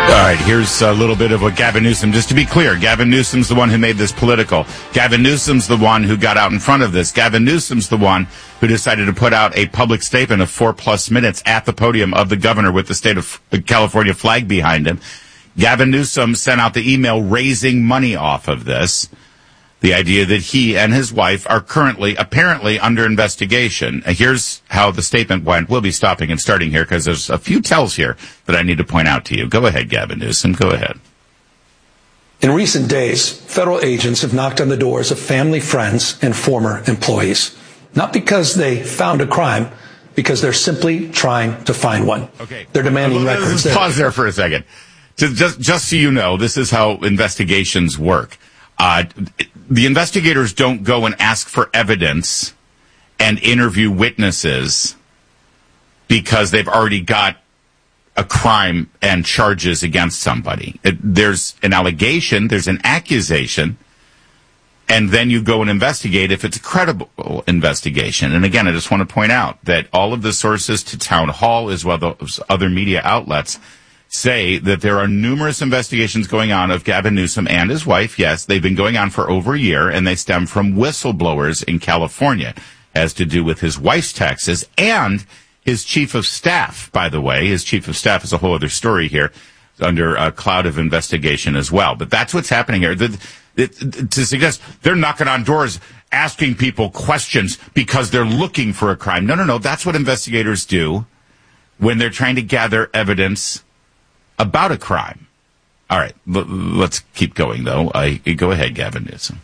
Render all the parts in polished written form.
All right, here's a little bit of what Gavin Newsom, just to be clear, Gavin Newsom's the one who made this political. Gavin Newsom's the one who got out in front of this. Gavin Newsom's the one who decided to put out a public statement of 4+ minutes at the podium of the governor with the state of California flag behind him. Gavin Newsom sent out the email raising money off of this. The idea that he and his wife are currently, apparently, under investigation. Here's how the statement went. We'll be stopping and starting here because there's a few tells here that I need to point out to you. Go ahead, Gavin Newsom. Go ahead. In recent days, federal agents have knocked on the doors of family, friends, and former employees. Not because they found a crime, because they're simply trying to find one. Okay. They're demanding records. Let's pause there for a second. Just so you know, this is how investigations work. The investigators don't go and ask for evidence and interview witnesses because they've already got a crime and charges against somebody. There's an allegation, there's an accusation, and then you go and investigate if it's a credible investigation. And again, I just want to point out that all of the sources to Town Hall, as well as other media outlets, say that there are numerous investigations going on of Gavin Newsom and his wife. Yes, they've been going on for over a year, and they stem from whistleblowers in California. Has to do with his wife's taxes and his chief of staff, by the way. His chief of staff is a whole other story here, under a cloud of investigation as well. But that's what's happening here. To suggest they're knocking on doors, asking people questions because they're looking for a crime. No. That's what investigators do when they're trying to gather evidence about a crime. All right, let's keep going, though. Go ahead, Gavin Newsom.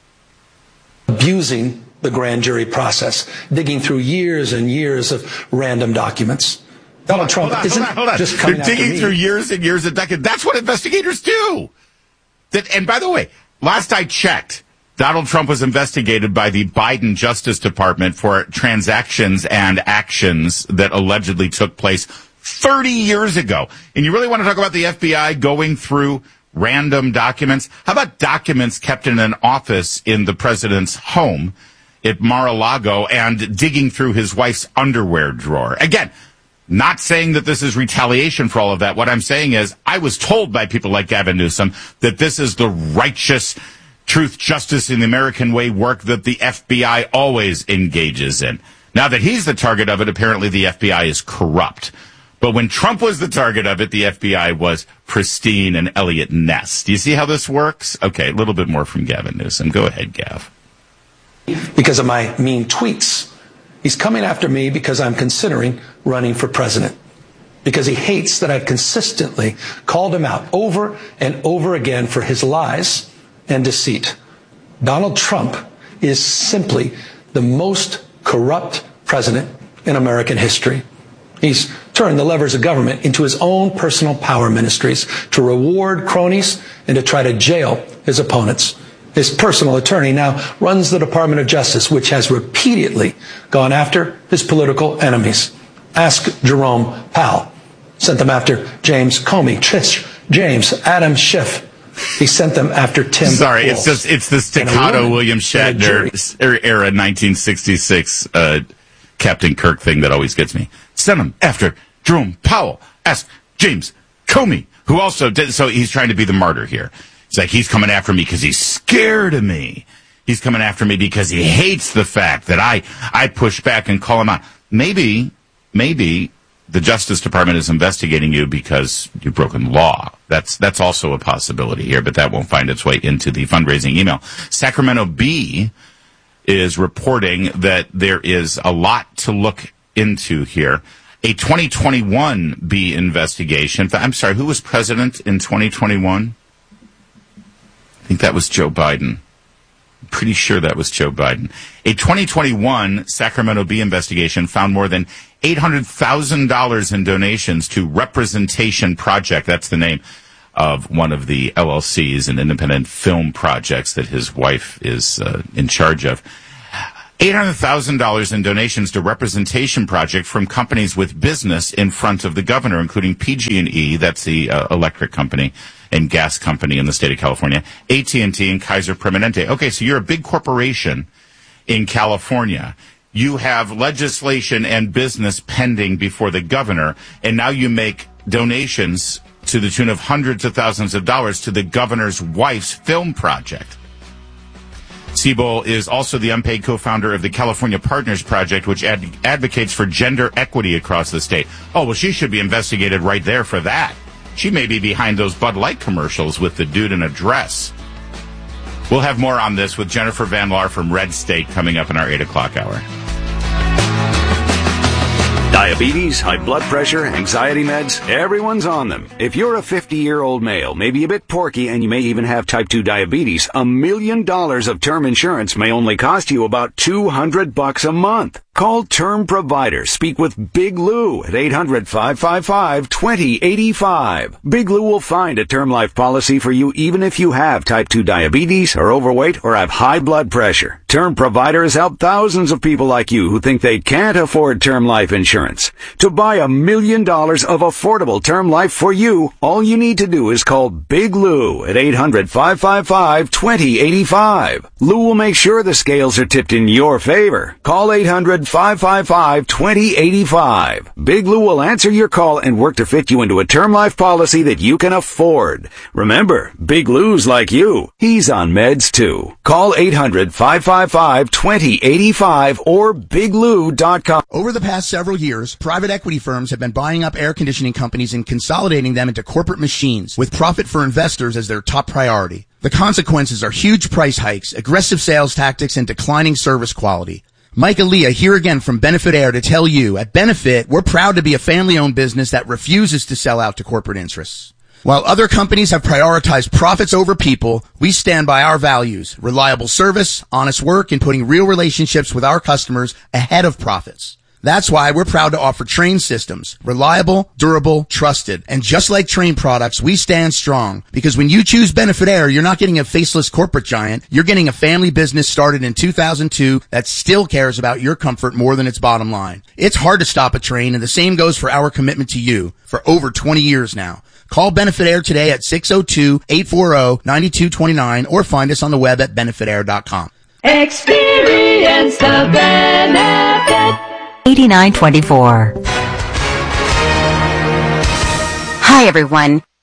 Abusing the grand jury process, digging through years and years of random documents. Donald Trump isn't just coming after me. Digging through years and years of documents. That's what investigators do. And by the way, last I checked, Donald Trump was investigated by the Biden Justice Department for transactions and actions that allegedly took place 30 years ago. And you really want to talk about the FBI going through random documents? How about documents kept in an office in the president's home at Mar-a-Lago and digging through his wife's underwear drawer? Again, not saying that this is retaliation for all of that. What I'm saying is I was told by people like Gavin Newsom that this is the righteous truth, justice in the American way work that the FBI always engages in. Now that he's the target of it, apparently the FBI is corrupt. But when Trump was the target of it, the FBI was pristine and Elliot Ness. Do you see how this works? Okay, a little bit more from Gavin Newsom. Go ahead, Gav. Because of my mean tweets. He's coming after me because I'm considering running for president. Because he hates that I've consistently called him out over and over again for his lies and deceit. Donald Trump is simply the most corrupt president in American history. He's turned the levers of government into his own personal power ministries to reward cronies and to try to jail his opponents. His personal attorney now runs the Department of Justice, which has repeatedly gone after his political enemies. Ask Jerome Powell. Sent them after James Comey, Trish James, Adam Schiff. He sent them after Tim Sorry, Walz. it's the staccato William Shatner era 1966 Captain Kirk thing that always gets me. Send him after Jerome Powell. Ask James Comey, who also did. So he's trying to be the martyr here. It's like he's coming after me because he's scared of me. He's coming after me because he hates the fact that I push back and call him out. Maybe the Justice Department is investigating you because you've broken law. That's also a possibility here, but that won't find its way into the fundraising email. Sacramento Bee is reporting that there is a lot to look into here. A 2021 Bee investigation. I'm sorry, who was president in 2021? I think that was Joe Biden. I'm pretty sure that was Joe Biden. A 2021 Sacramento Bee investigation found more than $800,000 in donations to Representation Project. That's the name of one of the LLCs and independent film projects that his wife is in charge of. $800,000 in donations to Representation Project from companies with business in front of the governor, including PG&E, that's the electric company and gas company in the state of California, AT&T, and Kaiser Permanente. Okay, so you're a big corporation in California. You have legislation and business pending before the governor, and now you make donations to the tune of hundreds of thousands of dollars to the governor's wife's film project. Siebel is also the unpaid co-founder of the California Partners Project, which advocates for gender equity across the state. Oh, well, she should be investigated right there for that. She may be behind those Bud Light commercials with the dude in a dress. We'll have more on this with Jennifer Van Laar from Red State coming up in our 8 o'clock hour. Diabetes, high blood pressure, anxiety meds, everyone's on them. If you're a 50-year-old male, maybe a bit porky, and you may even have type 2 diabetes, $1 million of term insurance may only cost you about $200 a month. Call Term Provider. Speak with Big Lou at 800-555-2085. Big Lou will find a term life policy for you even if you have type 2 diabetes, are overweight, or have high blood pressure. Term Provider has helped thousands of people like you who think they can't afford term life insurance. To buy $1 million of affordable term life for you, all you need to do is call Big Lou at 800-555-2085. Lou will make sure the scales are tipped in your favor. Call 800-555-2085. Big Lou will answer your call and work to fit you into a term life policy that you can afford. Remember, Big Lou's like you. He's on meds too. Call 800-555-2085 or biglou.com. Over the past several years, private equity firms have been buying up air conditioning companies and consolidating them into corporate machines with profit for investors as their top priority. The consequences are huge price hikes, aggressive sales tactics, and declining service quality. Mike Aaliyah here again from Benefit Air to tell you, at Benefit, we're proud to be a family-owned business that refuses to sell out to corporate interests. While other companies have prioritized profits over people, we stand by our values: reliable service, honest work, and putting real relationships with our customers ahead of profits. That's why we're proud to offer Trane systems. Reliable, durable, trusted. And just like Trane products, we stand strong. Because when you choose Benefit Air, you're not getting a faceless corporate giant. You're getting a family business started in 2002 that still cares about your comfort more than its bottom line. It's hard to stop a Trane, and the same goes for our commitment to you for over 20 years now. Call Benefit Air today at 602-840-9229 or find us on the web at benefitair.com. Experience the benefit. 8924. Hi, everyone.